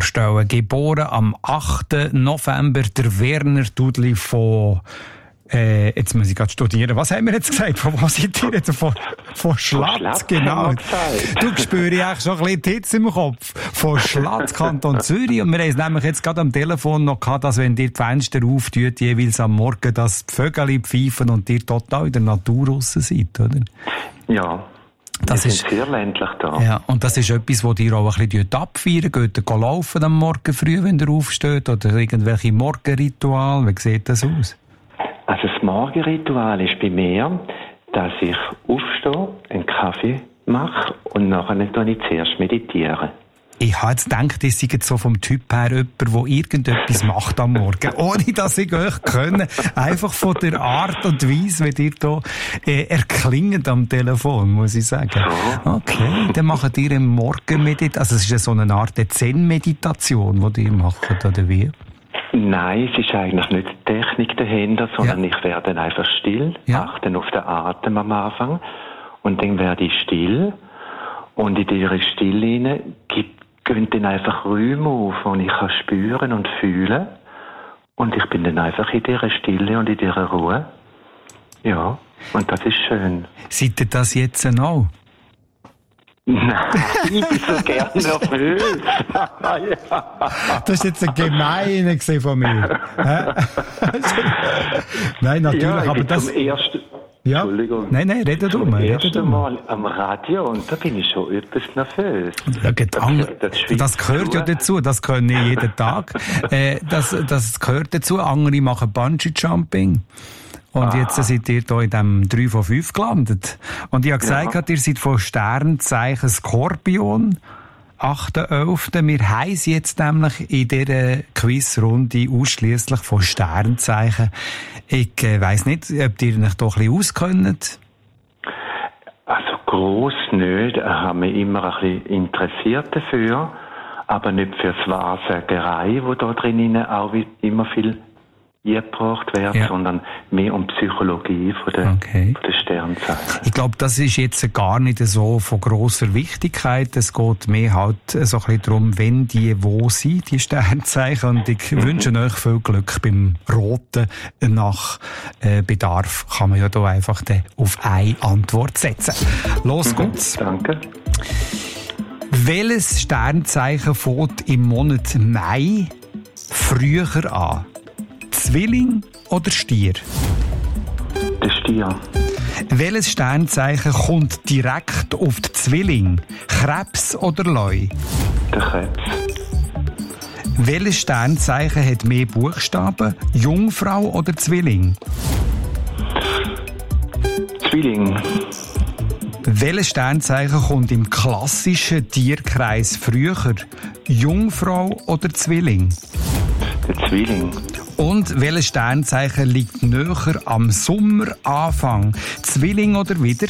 vorstellen. Geboren am 8. November, der Werner Dudli von... jetzt muss ich gerade studieren. Was haben wir jetzt gesagt? Von was seid ihr jetzt? Von Schlatt, genau. Du spürst eigentlich schon ein bisschen die Hitze im Kopf. Von Schlatt, Kanton Zürich. Und wir haben es nämlich jetzt gerade am Telefon noch gehabt, dass wenn ihr die Fenster auftut, jeweils am Morgen, dass die Vögel pfeifen und ihr total in der Natur draussen seid, oder? Ja. Das ist sehr ländlich da. Ja, und das ist etwas, das ihr auch ein bisschen abfeiern. Geht ihr laufen am Morgen früh, wenn ihr aufsteht? Oder irgendwelche Morgenrituale? Wie sieht das aus? Also das Morgenritual ist bei mir, dass ich aufstehe, einen Kaffee mache und nachher zuerst meditiere. Ich habe jetzt gedacht, ihr seid so vom Typ her jemand, der irgendetwas macht am Morgen, ohne dass ich euch kenne. Einfach von der Art und Weise, wie ihr hier erklingt am Telefon, muss ich sagen. So. Okay, dann macht ihr eine Morgenmeditation. Also es ist ja so eine Art Zen-Meditation, die ihr macht, oder wie? Nein, es ist eigentlich nicht die Technik dahinter, sondern ich werde einfach still, achte auf den Atem am Anfang und dann werde ich still und in dieser Stille gehen dann einfach Räume auf, die ich kann spüren und fühlen und ich bin dann einfach in dieser Stille und in dieser Ruhe. Ja, und das ist schön. Seid ihr das jetzt auch? Nein, ich bin so gerne nervös. Das ist jetzt ein Gemeiner von mir. Nein, natürlich, ja, aber das... Ja. Entschuldigung. Nein, rede du mal. Das erste Mal am Radio und da bin ich schon etwas nervös. Ja, das gehört ja dazu, das können nicht jeden Tag. Das gehört dazu, andere machen Bungee-Jumping. Und jetzt seid ihr hier in diesem 3 von 5 gelandet. Und ich habe gesagt, ihr seid von Sternzeichen Skorpion, 8.11. Wir heissen jetzt nämlich in dieser Quizrunde ausschliesslich von Sternzeichen. Ich weiss nicht, ob ihr euch doch ein bisschen auskennt. Also gross nicht. Ich habe mich immer ein bisschen interessiert dafür, aber nicht für das Wahrsagerei, wo da drinnen auch immer viel eingebracht wird, sondern mehr um Psychologie von der Sternzeichen. Ich glaube, das ist jetzt gar nicht so von grosser Wichtigkeit. Es geht mehr halt so ein bisschen darum, wenn die wo sind, die Sternzeichen. Und ich wünsche euch viel Glück beim Roten. Nach Bedarf kann man ja da einfach auf eine Antwort setzen. Los geht's. Danke. Welches Sternzeichen fängt im Monat Mai früher an? Zwilling oder Stier? Der Stier. Welches Sternzeichen kommt direkt auf die Zwilling? Krebs oder Leu? Der Krebs. Welches Sternzeichen hat mehr Buchstaben? Jungfrau oder Zwilling? Zwilling. Welches Sternzeichen kommt im klassischen Tierkreis früher? Jungfrau oder Zwilling? Der Zwilling. Und welches Sternzeichen liegt näher am Sommeranfang? Zwilling oder wieder?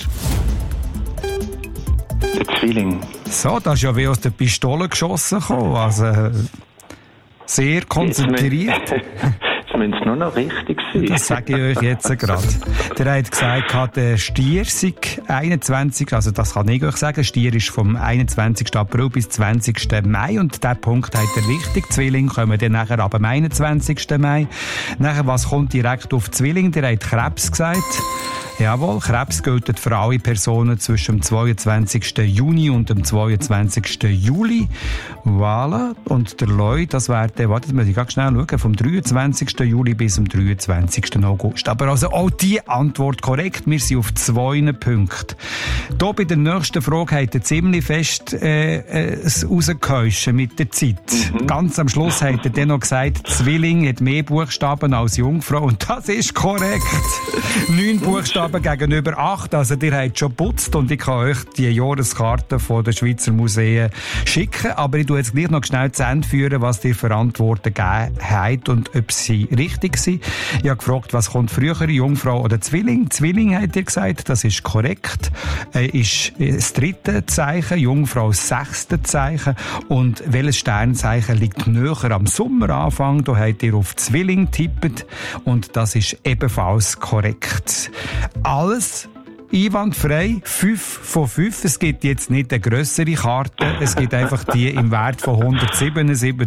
Der Zwilling. So, das ist ja wie aus der Pistole geschossen gekommen. Also, sehr konzentriert. Jetzt müssen es nur noch richtig sein. Das sage ich euch jetzt gerade. Der hat gesagt, der Stier sei 21, also das kann ich euch sagen, Stier ist vom 21. April bis 20. Mai und der Punkt hat er richtig. Zwilling kommen dann nachher ab dem 21. Mai. Nachher, was kommt direkt auf Zwilling? Der hat Krebs gesagt. Jawohl, Krebs gilt für alle Personen zwischen dem 22. Juni und dem 22. Juli. Voilà. Und der Leu, das wäre der, wartet, muss ich ganz schnell schauen, vom 23. Juli bis zum 23. August. Aber also auch die Antwort korrekt. Wir sind auf 2 Punkten. Hier bei der nächsten Frage hat er ziemlich fest es rausgehäuschen mit der Zeit. Ganz am Schluss hat er dann noch gesagt, Zwilling hat mehr Buchstaben als Jungfrau. Und das ist korrekt. 9 Buchstaben gegenüber 8. Also, ihr habt schon geputzt und ich kann euch die Jahreskarte von den Schweizer Museen schicken. Aber ich tue jetzt gleich noch schnell zu Ende führen, was die für Antworten gegeben habt und ob sie richtig sind. Ich habe gefragt, was kommt früher, Jungfrau oder Zwilling? Zwilling, habt ihr gesagt, das ist korrekt. Ist das 3. Zeichen, Jungfrau das 6. Zeichen. Und welches Sternzeichen liegt näher am Sommeranfang? Da habt ihr auf Zwilling tippt und das ist ebenfalls korrekt. Alles einwandfrei, 5 von 5. Es gibt jetzt nicht eine grössere Karte, es gibt einfach die im Wert von 177